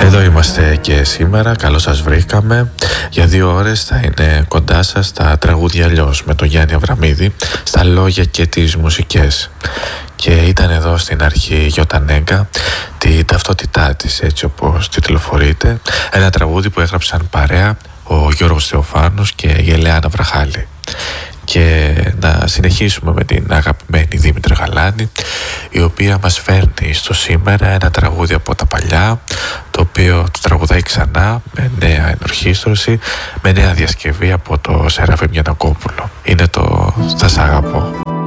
Εδώ είμαστε και σήμερα, καλώς σας βρήκαμε. Για 2 ώρες θα είναι κοντά σας τα τραγούδια Αλλιώς με τον Γιάννη Αβραμίδη, στα λόγια και τις μουσικές. Και ήταν εδώ στην αρχή η Γιώτα Νέγκα, τη ταυτότητά της έτσι όπως τιτλοφορείται, ένα τραγούδι που έγραψαν παρέα ο Γιώργος Θεοφάνος και η Ελεάνα Βραχάλη. Και να συνεχίσουμε με την αγαπημένη Δήμητρα Γαλάνη, η οποία μας φέρνει στο σήμερα ένα τραγούδι από τα παλιά, το οποίο το τραγουδάει ξανά με νέα ενορχήστρωση, με νέα διασκευή από το Σεραφείμ Γιαννακόπουλο. Είναι το «Θα σ' αγαπώ».